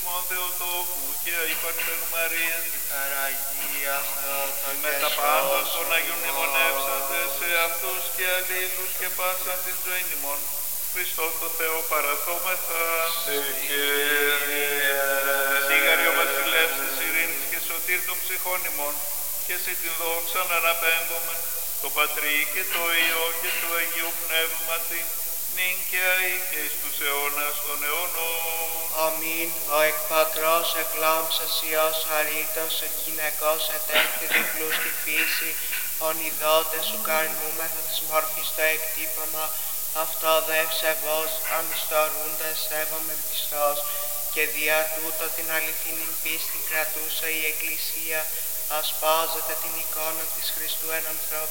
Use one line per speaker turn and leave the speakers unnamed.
ημών Θεοτόκου και ύπαρξεν Μαρία.
Υπεραγία Θεότοκε
Με τα πάντα των Αγίων μνημονεύσαντες σε αυτούς και αλλήλους και πάσα την ζωή ημών. Χριστό το Θεό παραθόμεθα.
Σε Κύριε.
Σίγαρη ο βασιλεύς της ειρήνης και σωτήρ των ψυχών ημών, και σε την δόξα να αναπέμπουμε, το Πατρί και το Υιό και το Αγίου Πνεύματι, νυν και αεί και εις τους αιώνας των αιώνων.
Αμήν. Ο εκπατρός εκλάμψας Υιός αρήτος, ο γυναικός ετέχθη διπλού στη φύση, ον ειδότες σου καρνούμεθα της μόρφης το εκτύπωμα, αυτό δε ευσεβώς ανιστορούντας σέβομεν πιστός, και δια τούτο την αληθινήν πίστην κρατούσα η Εκκλησία, ασπάζεται την εικόνα της Χριστού εν ανθρώπου